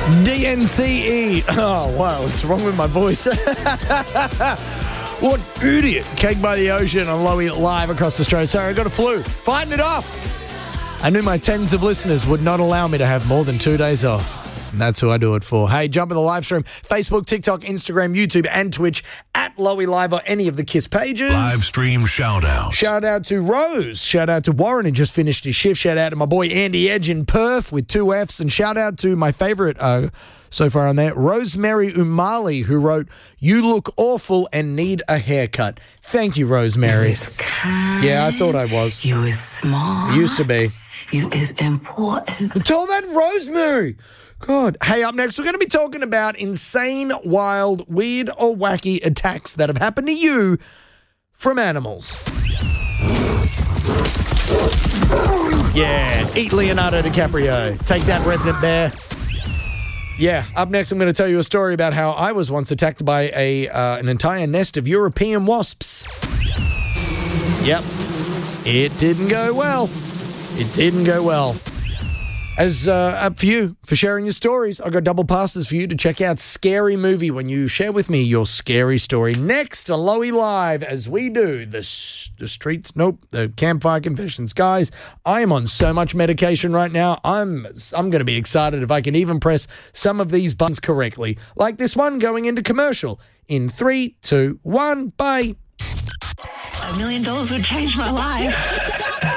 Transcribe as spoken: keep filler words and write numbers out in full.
D N C E. Oh, wow. What's wrong with my voice? What idiot. Cake by the Ocean on Lowy live across Australia. Sorry, I got a flu. Fighting it off. I knew my tens of listeners would not allow me to have more than two days off. And that's who I do it for. Hey, jump in the live stream. Facebook, TikTok, Instagram, YouTube, and Twitch at Lowy Live or any of the KISS pages. Live stream shout out. Shout out to Rose. Shout out to Warren, who just finished his shift. Shout out to my boy Andy Edge in Perth with two Fs. And shout out to my favourite uh, so far on there, Rosemary Umali, who wrote, "You look awful and need a haircut." Thank you, Rosemary. You is kind. Yeah, I thought I was. You is smart. Used to be. You is important. Tell that Rosemary. God. Hey, up next, we're going to be talking about insane, wild, weird, or wacky attacks that have happened to you from animals. Yeah, eat Leonardo DiCaprio. Take that, Revenant Bear. Yeah, up next, I'm going to tell you a story about how I was once attacked by a uh, an entire nest of European wasps. Yep, it didn't go well. It didn't go well. As uh, up for you for sharing your stories, I got double passes for you to check out Scary Movie when you share with me your scary story. Next on Lowy Live, as we do the sh- the streets, nope, the campfire confessions, guys. I am on so much medication right now. I'm I'm going to be excited if I can even press some of these buttons correctly, like this one going into commercial in three, two, one. Bye. A million dollars would change my life.